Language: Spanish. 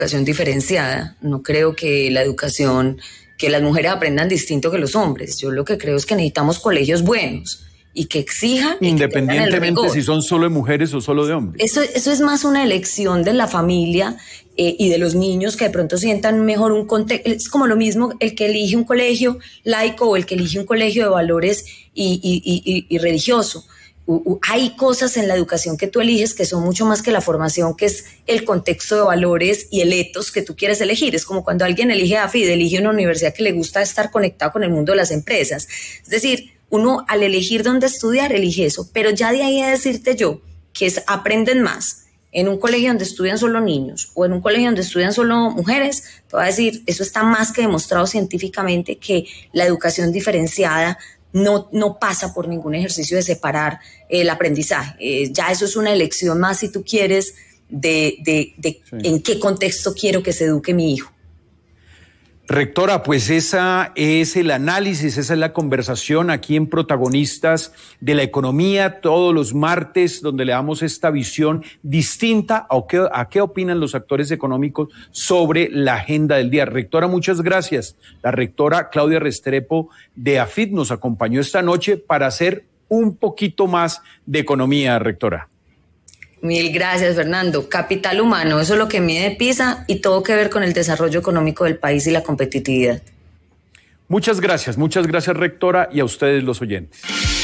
educación diferenciada. No creo que la educación, que las mujeres aprendan distinto que los hombres. Yo lo que creo es que necesitamos colegios buenos y que exijan. Independientemente si son solo de mujeres o solo de hombres. Eso es más una elección de la familia y de los niños que de pronto sientan mejor un contexto. Es como lo mismo el que elige un colegio laico o el que elige un colegio de valores y religioso. Hay cosas en la educación que tú eliges que son mucho más que la formación, que es el contexto de valores y el etos que tú quieres elegir. Es como cuando alguien elige AFID, elige una universidad que le gusta estar conectado con el mundo de las empresas. Es decir, uno al elegir dónde estudiar, elige eso. Pero ya de ahí a decirte yo que aprenden más en un colegio donde estudian solo niños o en un colegio donde estudian solo mujeres, te voy a decir, eso está más que demostrado científicamente que la educación diferenciada no pasa por ningún ejercicio de separar el aprendizaje. Ya eso es una elección más, si tú quieres, de en qué contexto quiero que se eduque mi hijo. Rectora, pues esa es el análisis, esa es la conversación aquí en Protagonistas de la Economía, todos los martes, donde le damos esta visión distinta a qué opinan los actores económicos sobre la agenda del día. Rectora, muchas gracias. La rectora Claudia Restrepo de AFID nos acompañó esta noche para hacer un poquito más de economía, rectora. Mil gracias, Fernando. Capital humano, eso es lo que mide PISA y todo que ver con el desarrollo económico del país y la competitividad. Muchas gracias, rectora, y a ustedes los oyentes.